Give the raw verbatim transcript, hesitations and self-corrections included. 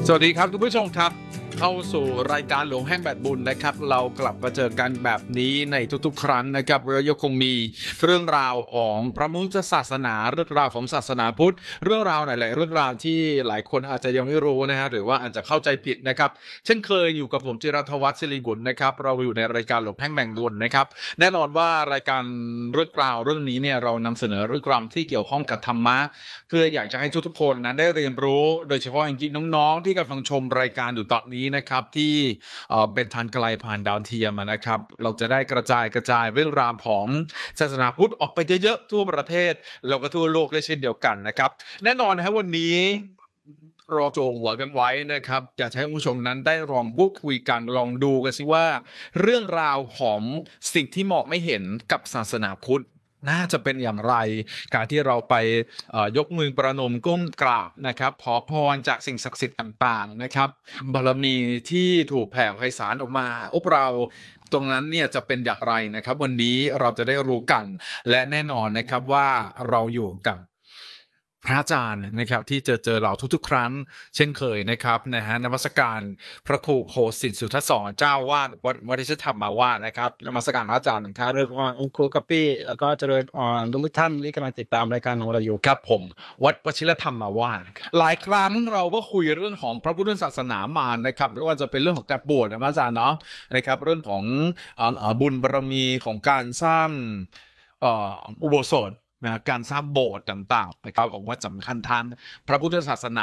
สวัสดีครับคุณผู้ชมครับเข้าสู่รายการหลวงแห่งแบดบุญนะครับเรากลับมาเจอกันแบบนี้ในทุกๆครั้งนะครับเรายังคงมีเรื่องราวของพระมุขศาสนาเรื่องราวของศาสนาพุทธเรื่องราวหลายๆเรื่องราวที่หลายคนอาจจะยังไม่รู้นะฮะหรือว่าอาจจะเข้าใจผิดนะครับเช่นเคยอยู่กับผมจิรัตวัฒน์ศิริกุลนะครับเราอยู่ในรายการหลวงแห่งแบ่งบุญนะครับแน่นอนว่ารายการเรื่องราวเรื่องนี้เนี่ยเรานำเสนอเรื่องราวที่เกี่ยวข้องกับธรรมะ เพื่ออยากจะให้ทุกๆคนนั้นได้เรียนรู้โดยเฉพาะอย่างยิ่งน้องๆที่กำลังชมรายการอยู่ตอนนี้นะครับที่เอ่อเป็นทางไกลผ่านดาวเทียมอะนะครับเราจะได้กระจายกระจายเรื่องราวของศาสนาพุทธออกไปเยอะๆทั่วประเทศแล้วก็ทั่วโลกได้เช่นเดียวกันนะครับแน่นอนนะครับวันนี้รอโจงหัวกันไว้นะครับอยากจะให้คุณผู้ชมนั้นได้ลองพูดคุยกันลองดูกันสิว่าเรื่องราวของสิ่งที่มองไม่เห็นกับศาสนาพุทธน่าจะเป็นอย่างไรการที่เราไป เอ่อยกมือประนมก้มกราบนะครับขอพรจากสิ่งศักดิ์สิทธิ์ต่างๆนะครับบารมีที่ถูกแผ่ไพศาลออกมาอบเราตรงนั้นเนี่ยจะเป็นอย่างไรนะครับวันนี้เราจะได้รู้กันและแน่นอนนะครับว่าเราอยู่กับพระอาจารย์นะครับที่จะเจอเราทุกๆครั้งเช่นเคยนะครับนะฮะนมัสการพระครูโคสิทธิ์สุทธสอนเจ้าวาดวัดวชิรธรรมาวาสนะครับนมัสการพระอาจารย์ครัเจริญพรองค์ครูกัปปี้แล้วก็เจริญพรทุกท่านที่กำลังติดตามรายการของเราอยู่ครับผมวัดวชิรธรรมาวาสหลายครั้งเราก็คุยเรื่องของพระพุทธศาสนามานะครับไม่ว่าจะเป็นเรื่องของการบวชนะพระอาจารย์เนาะนะครับเรื่องของเอ่อเอ่อบุญบารมีของการสร้างเอ่ออุโบสถนะการสร้างโบสถ์ต่างๆนะครับบอกว่าสำคัญทางพระพุทธศาสนา